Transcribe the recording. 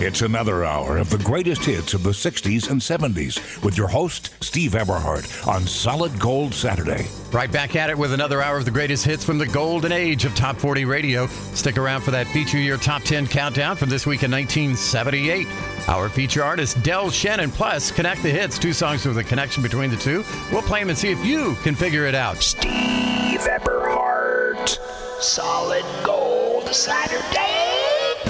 It's another hour of the greatest hits of the 60s and 70s with your host, Steve Eberhardt, on Solid Gold Saturday. Right back at it with another hour of the greatest hits from the golden age of Top 40 radio. Stick around for that Feature Year Top 10 countdown from this week in 1978. Our feature artist, Del Shannon. Plus, Connect the Hits, 2 songs with a connection between the two. We'll play them and see if you can figure it out. Steve Eberhardt, Solid Gold Saturday.